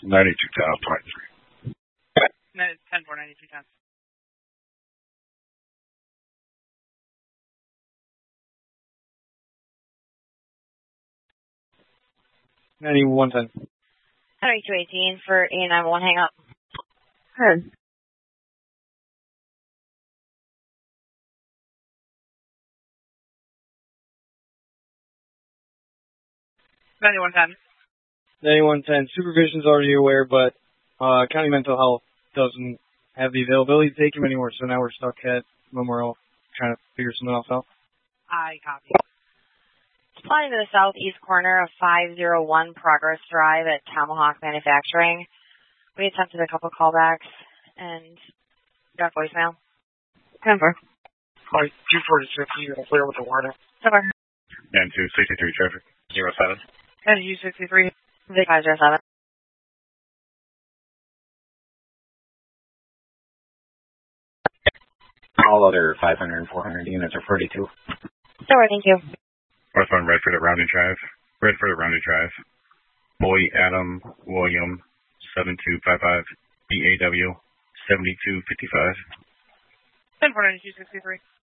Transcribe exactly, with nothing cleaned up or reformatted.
ninety-two ten, twenty-three. ten four, ninety-two ten. ninety-one ten. ninety-two eighteen for A nine one, hang up. Heard. ninety-one ten. ninety-one ten. Supervision's already aware, but uh, County Mental Health doesn't have the availability to take him anymore, so now we're stuck at Memorial trying to figure something else out. I copy. Flying to the southeast corner of five oh one Progress Drive at Tomahawk Manufacturing. We attempted a couple callbacks and got voicemail. ten four. Hi, two forty-six, you're going to clear with the warning. Over. N two sixty-three traffic, zero seven. N U sixty-three. Vic five zero seven. All other five hundred and four hundred units are forty-two. Over, thank you. Northbound Redford at Rounding Drive. Redford at Rounding Drive. Boy Adam William seven two five five B A W seventy-two fifty-five. ten four, ninety-two sixty-three.